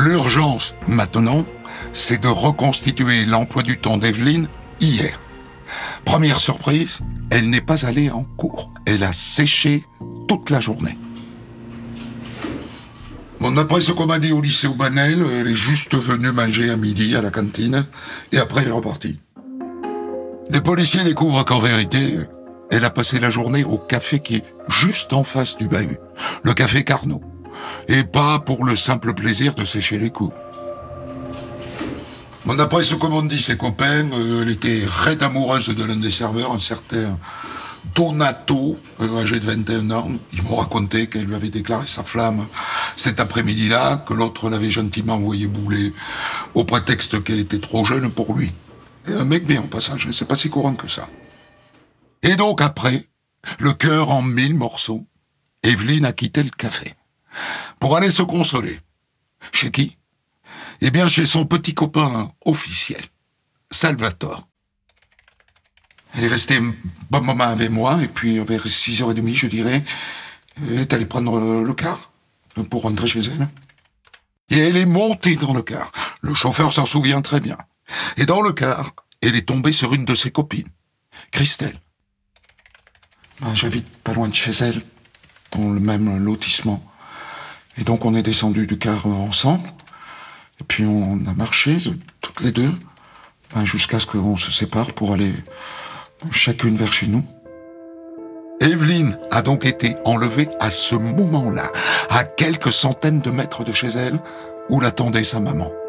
L'urgence, maintenant, c'est de reconstituer l'emploi du temps d'Evelyne hier. Première surprise, elle n'est pas allée en cours. Elle a séché toute la journée. Bon, d'après ce qu'on m'a dit au lycée Aubanel, elle est juste venue manger à midi à la cantine et après elle est repartie. Les policiers découvrent qu'en vérité, elle a passé la journée au café qui est juste en face du bahut, le café Carnot, et pas pour le simple plaisir de sécher les coups. Bon, d'après ce que m'ont dit ses copains, elle était raide amoureuse de l'un des serveurs, un certain Donato, âgé de 21 ans. Ils m'ont raconté qu'elle lui avait déclaré sa flamme cet après-midi-là, que l'autre l'avait gentiment envoyé bouler au prétexte qu'elle était trop jeune pour lui. Et un mec bien au passage, c'est pas si courant que ça. Et donc après, le cœur en 1000 morceaux, Evelyne a quitté le café pour aller se consoler. Chez qui ? Eh bien, chez son petit copain officiel, Salvatore. Elle est restée un bon moment avec moi, et puis vers 6h30, je dirais, elle est allée prendre le car pour rentrer chez elle. Et elle est montée dans le car. Le chauffeur s'en souvient très bien. Et dans le car, elle est tombée sur une de ses copines, Christelle. J'habite pas loin de chez elle, dans le même lotissement. Et donc on est descendu du car ensemble. Et puis on a marché, toutes les deux, jusqu'à ce qu'on se sépare pour aller chacune vers chez nous. Evelyne a donc été enlevée à ce moment-là, à quelques centaines de mètres de chez elle, où l'attendait sa maman.